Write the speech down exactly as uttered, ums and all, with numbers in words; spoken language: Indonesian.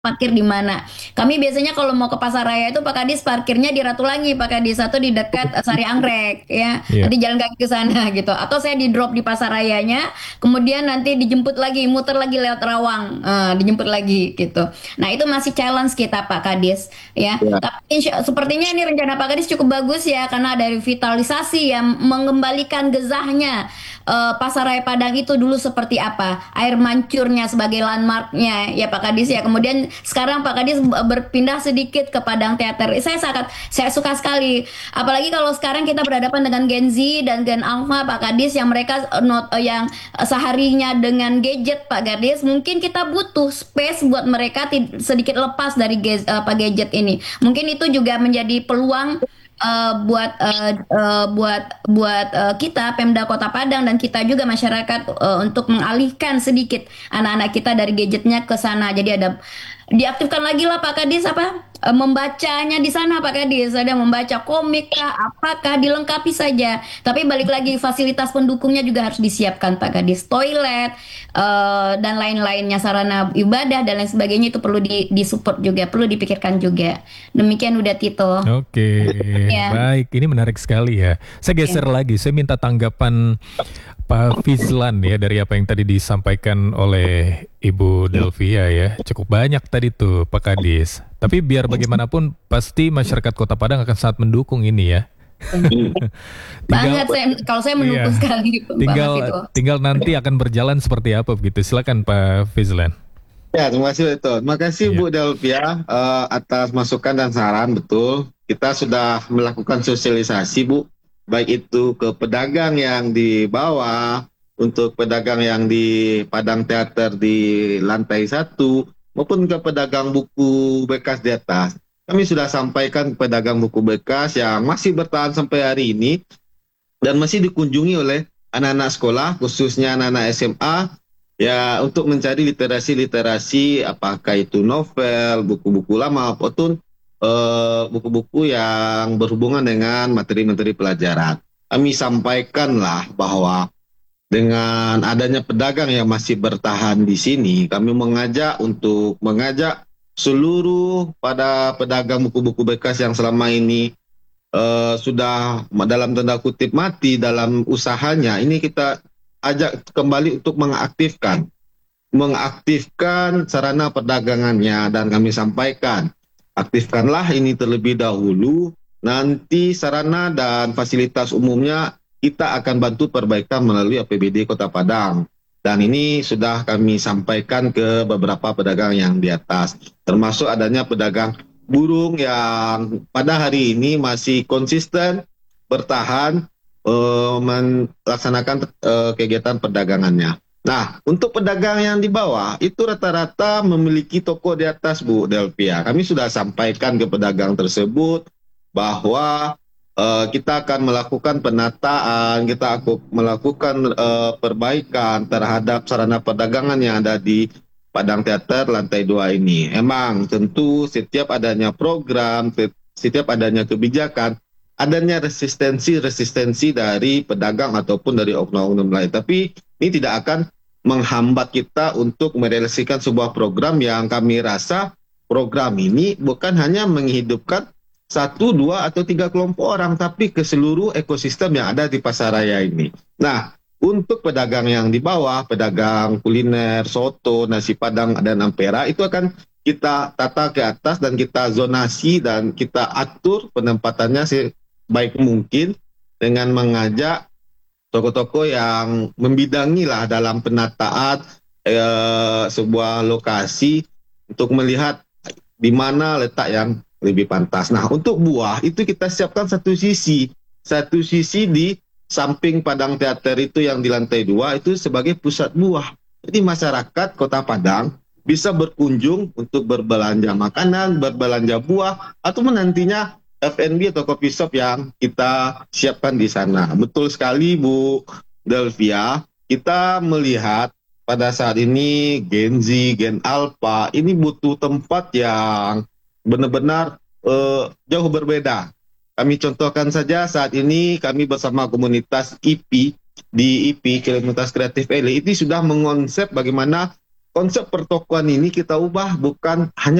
parkir di mana. Kami biasanya kalau mau ke Pasaraya itu Pak Kadis parkirnya di Ratulangi, Pak Kadis, atau di dekat eh, Sari Anggrek ya. Iya. Nanti jalan kaki ke sana gitu. Atau saya di drop di Pasarayanya, kemudian nanti dijemput lagi, muter lagi lewat Rawang, eh, dijemput lagi gitu. Nah, itu masih challenge kita Pak Kadis ya. Ya. Tapi insya- sepertinya ini rencana Pak Kadis cukup bagus ya karena ada revitalisasi yang mengembalikan gezahnya eh, Pasaraya Padang itu dulu seperti apa, air mancurnya sebagai landmarknya ya Pak Kadis ya. Kemudian sekarang Pak Kadis berpindah sedikit ke Padang Teater. Saya sangat saya suka sekali, apalagi kalau sekarang kita berhadapan dengan Gen Z dan Gen Alpha Pak Kadis yang mereka eh, not, eh, yang eh, seharinya dengan gadget Pak Kadis. Mungkin kita butuh space buat mereka tid- sedikit lepas dari ge- eh, apa gadget ini. Mungkin itu juga menjadi peluang eh, buat eh, eh, buat buat eh, kita Pemda Kota Padang dan kita juga masyarakat eh, untuk mengalihkan sedikit anak-anak kita dari gadgetnya ke sana. Jadi ada diaktifkan lagi lah Pak Kadis apa eh, membacanya di sana Pak Kadis, ada membaca komik kah apakah dilengkapi saja, tapi balik lagi fasilitas pendukungnya juga harus disiapkan Pak Kadis, toilet eh, dan lain-lainnya, sarana ibadah dan lain sebagainya itu perlu di disupport juga, perlu dipikirkan juga. Demikian udah Tito. Oke, Ya, baik. Ini menarik sekali ya. Saya geser ya. lagi. Saya minta tanggapan Pak Fizlan ya dari apa yang tadi disampaikan oleh Ibu Delvia ya. Cukup banyak tadi tuh Pak Kadis. Tapi biar bagaimanapun pasti masyarakat Kota Padang akan sangat mendukung ini ya. Banget Tinggal saya, kalau saya iya, mendukung sekali tinggal banget itu. tinggal nanti akan berjalan seperti apa begitu. Silakan Pak Fizlan. Ya, terima kasih betul. Terima kasih Iya. Bu Delvia eh, atas masukan dan saran. Betul, kita sudah melakukan sosialisasi Bu, baik itu ke pedagang yang di bawah, untuk pedagang yang di Padang Teater di lantai satu, maupun ke pedagang buku bekas di atas. Kami sudah sampaikan ke pedagang buku bekas yang masih bertahan sampai hari ini dan masih dikunjungi oleh anak-anak sekolah, khususnya anak-anak S M A, ya untuk mencari literasi-literasi, apakah itu novel, buku-buku lama, ataupun eh, buku-buku yang berhubungan dengan materi-materi pelajaran. Kami sampaikanlah bahwa dengan adanya pedagang yang masih bertahan di sini, kami mengajak untuk mengajak seluruh pada pedagang buku-buku bekas yang selama ini eh, sudah dalam tanda kutip mati dalam usahanya, ini kita ajak kembali untuk mengaktifkan mengaktifkan sarana perdagangannya, dan kami sampaikan aktifkanlah ini terlebih dahulu, nanti sarana dan fasilitas umumnya kita akan bantu perbaikan melalui A P B D Kota Padang. Dan ini sudah kami sampaikan ke beberapa pedagang yang di atas, termasuk adanya pedagang burung yang pada hari ini masih konsisten bertahan eh, melaksanakan eh, kegiatan perdagangannya. Nah, untuk pedagang yang di bawah itu rata-rata memiliki toko di atas Bu Delvia. Kami sudah sampaikan ke pedagang tersebut bahwa eh, kita akan melakukan penataan, kita akan melakukan eh, perbaikan terhadap sarana perdagangan yang ada di Padang Teater lantai dua ini. Emang tentu setiap adanya program, setiap adanya kebijakan, adanya resistensi-resistensi dari pedagang ataupun dari oknum-oknum lain. Tapi ini tidak akan menghambat kita untuk merealisasikan sebuah program yang kami rasa program ini bukan hanya menghidupkan satu, dua, atau tiga kelompok orang, tapi ke seluruh ekosistem yang ada di Pasaraya ini. Nah, untuk pedagang yang di bawah, pedagang kuliner, soto, nasi padang, dan ampera, itu akan kita tata ke atas dan kita zonasi dan kita atur penempatannya sebaik mungkin dengan mengajak toko-toko yang membidangi lah dalam penataan eh, sebuah lokasi untuk melihat di mana letak yang lebih pantas. Nah, untuk buah itu kita siapkan satu sisi, satu sisi di samping Padang Teater itu yang di lantai dua itu sebagai pusat buah. Jadi masyarakat Kota Padang bisa berkunjung untuk berbelanja makanan, berbelanja buah, atau nantinya F and B atau coffee shop yang kita siapkan di sana. Betul sekali Bu Delvia, kita melihat pada saat ini Gen Z, Gen Alpha ini butuh tempat yang benar-benar uh, jauh berbeda. Kami contohkan saja saat ini kami bersama komunitas I P I di I P I, Komunitas Kreatif Eli, itu sudah mengonsep bagaimana konsep pertokoan ini kita ubah bukan hanya